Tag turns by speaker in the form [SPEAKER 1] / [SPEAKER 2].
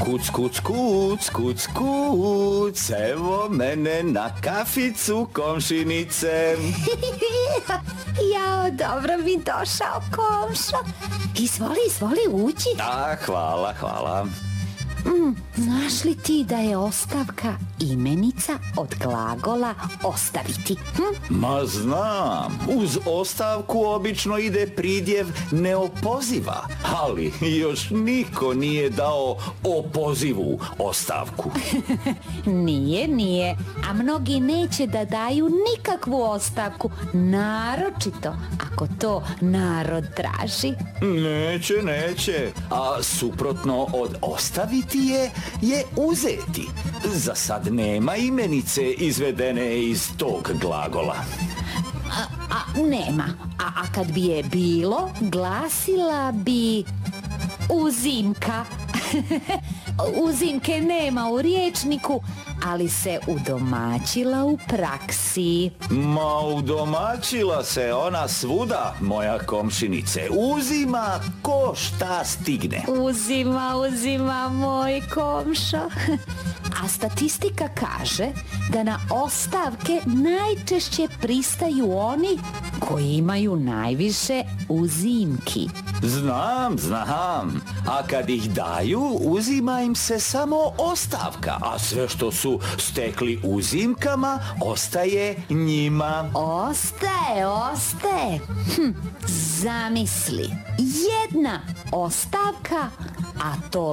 [SPEAKER 1] Kuc, kuc, kuc, kuc, kuc, evo mene na kaficu, komšinice.
[SPEAKER 2] Jao, dobro mi došao, komšo. Izvoli, uđi.
[SPEAKER 1] Da, hvala.
[SPEAKER 2] Znaš li ti da je ostavka imenica od glagola ostaviti?
[SPEAKER 1] Ma znam, uz ostavku obično ide pridjev neopoziva, ali još niko nije dao opozivu ostavku.
[SPEAKER 2] Nije, a mnogi neće da daju nikakvu ostavku, naročito ako to narod traži.
[SPEAKER 1] Neće, a suprotno od ostaviti je uzeti. Za sad nema imenice izvedene iz tog glagola.
[SPEAKER 2] Nema, a kad bi je bilo, glasila bi uzimka. Uzimke nema u rječniku, ali se udomaćila u praksi.
[SPEAKER 1] Ma udomaćila se ona svuda, moja komšinice. Uzima ko šta stigne.
[SPEAKER 2] Uzima moj komšo. A statistika kaže da na ostavke najčešće pristaju oni koji imaju najviše uzimki.
[SPEAKER 1] Znam. A kad ih daju, uzima im se samo ostavka, a sve što su stekli uzimkama ostaje njima.
[SPEAKER 2] Ostaje. Zamisli, jedna ostavka, a to